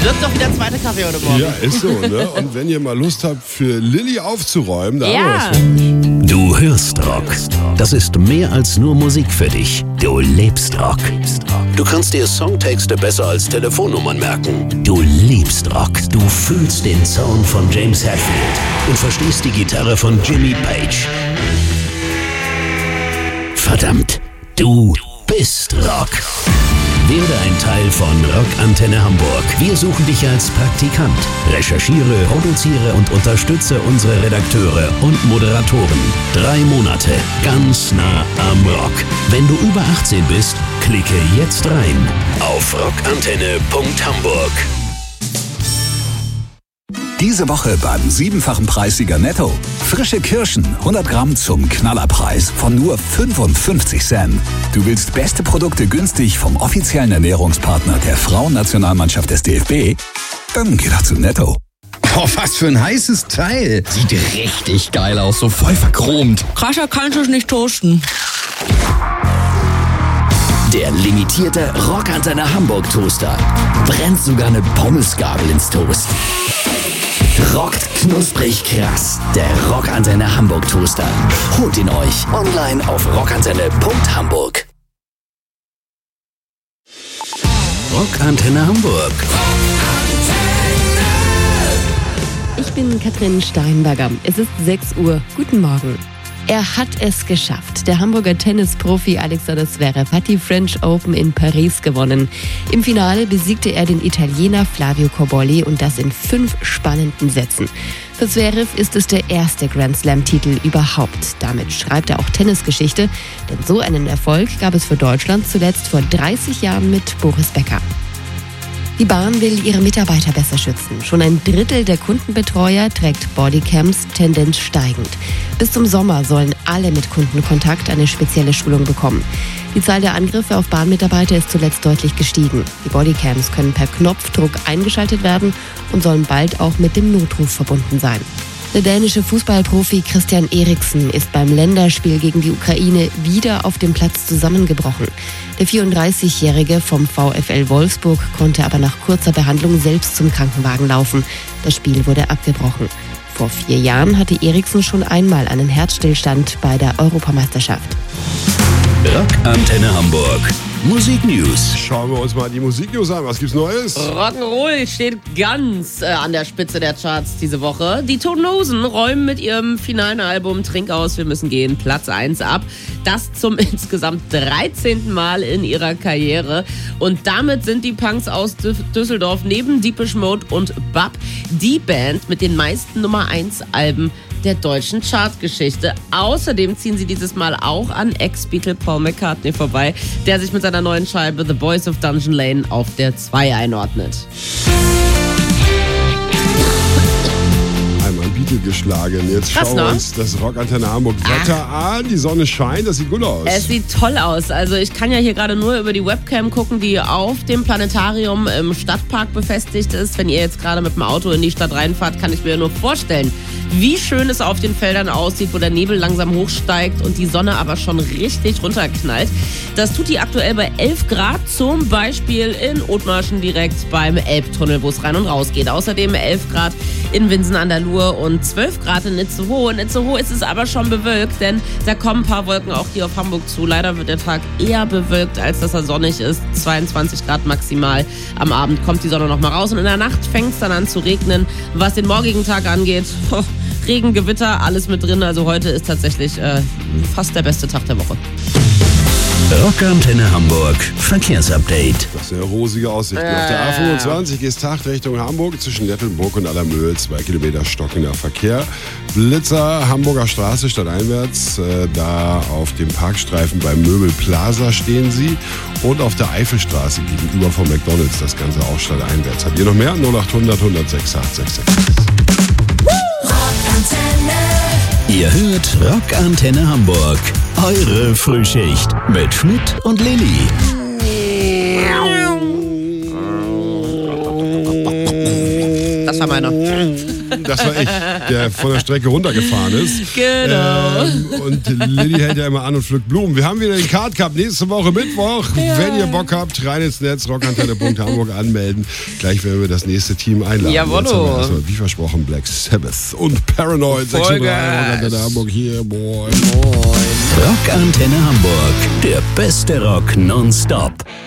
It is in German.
Wird doch wieder zweiter Kaffee heute Morgen. Ja, ist so, ne? Und wenn ihr mal Lust habt, für Lilly aufzuräumen, da haben wir was Ja. für euch. Du hörst Rock. Das ist mehr als nur Musik für dich. Du lebst Rock. Du kannst dir Songtexte besser als Telefonnummern merken. Du liebst Rock. Du fühlst den Sound von James Hetfield und verstehst die Gitarre von Jimmy Page. Verdammt, du bist Rock. Werde ein Teil von Rock Antenne Hamburg. Wir suchen dich als Praktikant. Recherchiere, produziere und unterstütze unsere Redakteure und Moderatoren. 3 Monate, ganz nah am Rock. Wenn du über 18 bist, klicke jetzt rein auf rockantenne.hamburg. Diese Woche beim 7-fachen Preissieger Netto. Frische Kirschen, 100 Gramm zum Knallerpreis von nur 55 Cent. Du willst beste Produkte günstig vom offiziellen Ernährungspartner der Frauennationalmannschaft des DFB? Dann geh doch zu Netto. Oh, was für ein heißes Teil. Sieht richtig geil aus, so voll verchromt. Krasser kannst du es nicht toasten. Der limitierte Rockantenne Hamburg Toaster brennt sogar eine Pommesgabel ins Toast. Rockt knusprig krass, der Rockantenne Hamburg Toaster. Holt ihn euch online auf rockantenne.hamburg. Rockantenne Hamburg. Ich bin Katrin Steinberger. Es ist 6 Uhr. Guten Morgen. Er hat es geschafft. Der Hamburger Tennisprofi Alexander Zverev hat die French Open in Paris gewonnen. Im Finale besiegte er den Italiener Flavio Cobolli und das in 5 spannenden Sätzen. Für Zverev ist es der erste Grand Slam-Titel überhaupt. Damit schreibt er auch Tennisgeschichte, denn so einen Erfolg gab es für Deutschland zuletzt vor 30 Jahren mit Boris Becker. Die Bahn will ihre Mitarbeiter besser schützen. Schon ein Drittel der Kundenbetreuer trägt Bodycams, Tendenz steigend. Bis zum Sommer sollen alle mit Kundenkontakt eine spezielle Schulung bekommen. Die Zahl der Angriffe auf Bahnmitarbeiter ist zuletzt deutlich gestiegen. Die Bodycams können per Knopfdruck eingeschaltet werden und sollen bald auch mit dem Notruf verbunden sein. Der dänische Fußballprofi Christian Eriksen ist beim Länderspiel gegen die Ukraine wieder auf dem Platz zusammengebrochen. Der 34-Jährige vom VfL Wolfsburg konnte aber nach kurzer Behandlung selbst zum Krankenwagen laufen. Das Spiel wurde abgebrochen. Vor 4 Jahren hatte Eriksen schon einmal einen Herzstillstand bei der Europameisterschaft. Rockantenne Hamburg. Musik News. Schauen wir uns mal die Musiknews an. Was gibt's Neues? Rock'n'Roll steht ganz an der Spitze der Charts diese Woche. Die Toten Hosen räumen mit ihrem finalen Album Trink aus, wir müssen gehen Platz 1 ab. Das zum insgesamt 13. Mal in ihrer Karriere. Und damit sind die Punks aus Düsseldorf neben Depeche Mode und BAP die Band mit den meisten Nummer 1 Alben der deutschen Chartgeschichte. Außerdem ziehen sie dieses Mal auch an Ex-Beatle Paul McCartney vorbei, der sich mit seiner neuen Scheibe The Boys of Dungeon Lane auf der 2 einordnet. Einmal Beatle geschlagen. Jetzt Krass, schauen wir ne? uns das Rockantenne Hamburg Wetter an. Die Sonne scheint, das sieht gut aus. Es sieht toll aus. Also ich kann ja hier gerade nur über die Webcam gucken, die auf dem Planetarium im Stadtpark befestigt ist. Wenn ihr jetzt gerade mit dem Auto in die Stadt reinfahrt, kann ich mir nur vorstellen, wie schön es auf den Feldern aussieht, wo der Nebel langsam hochsteigt und die Sonne aber schon richtig runterknallt. Das tut die aktuell bei 11 Grad, zum Beispiel in Othmarschen direkt beim Elbtunnel, wo es rein und raus geht. Außerdem 11 Grad in Winsen an der Luhr und 12 Grad in Itzehoe. In Itzehoe ist es aber schon bewölkt, denn da kommen ein paar Wolken auch hier auf Hamburg zu. Leider wird der Tag eher bewölkt, als dass er sonnig ist. 22 Grad maximal. Am Abend kommt die Sonne noch mal raus und in der Nacht fängt es dann an zu regnen. Was den morgigen Tag angeht, Regen, Gewitter, alles mit drin. Also heute ist tatsächlich fast der beste Tag der Woche. Rockantenne Hamburg. Verkehrsupdate. Das ist eine rosige Aussicht. Auf der A25 geht Tag Richtung Hamburg zwischen Nettelburg und Allermöhl. 2 Kilometer stockender Verkehr. Blitzer, Hamburger Straße stadteinwärts. Da auf dem Parkstreifen beim Möbel Plaza stehen sie. Und auf der Eifelstraße gegenüber vom McDonalds. Das Ganze auch stadteinwärts. Habt ihr noch mehr? 0800 106 866. Ihr hört Rockantenne Hamburg. Eure Frühschicht mit Schmidt und Lilly. Das war meiner. Das war ich, der von der Strecke runtergefahren ist. Genau. Und Lilly hält ja immer an und pflückt Blumen. Wir haben wieder den Card Cup nächste Woche Mittwoch. Ja. Wenn ihr Bock habt, rein ins Netz, rockantenne.hamburg anmelden. Gleich werden wir das nächste Team einladen. Jawollo. Jetzt haben wir erstmal, wie versprochen, Black Sabbath und Paranoid. 6:03 Rockantenne Hamburg hier. Moin. Rockantenne Hamburg, der beste Rock nonstop.